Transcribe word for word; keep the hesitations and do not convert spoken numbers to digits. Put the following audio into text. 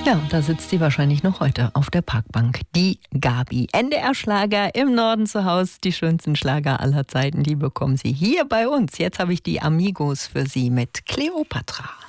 Ja, da sitzt sie wahrscheinlich noch heute auf der Parkbank. Die Gabi. N D R-Schlager im Norden zu Hause. Die schönsten Schlager aller Zeiten, die bekommen Sie hier bei uns. Jetzt habe ich die Amigos für Sie mit Kleopatra.